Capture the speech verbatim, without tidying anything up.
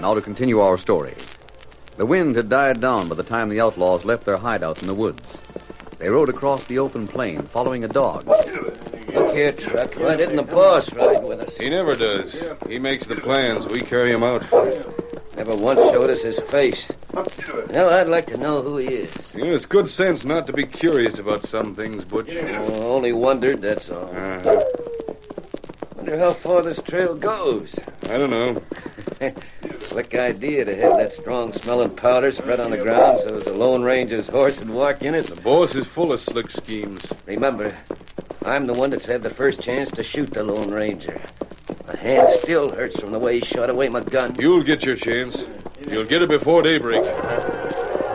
Now to continue our story. The wind had died down by the time the outlaws left their hideout in the woods. They rode across the open plain, following a dog. Look here, Truck. Why didn't the boss ride with us? He never does. He makes the plans. We carry him out. Never once showed us his face. Well, I'd like to know who he is. You know, it's good sense not to be curious about some things, Butch. Oh, only wondered, that's all. Uh-huh. Wonder how far this trail goes. I don't know. Slick idea to have that strong-smelling powder spread on the ground so the Lone Ranger's horse would walk in it. The boss is full of slick schemes. Remember, I'm the one that's had the first chance to shoot the Lone Ranger. My hand still hurts from the way he shot away my gun. You'll get your chance. You'll get it before daybreak.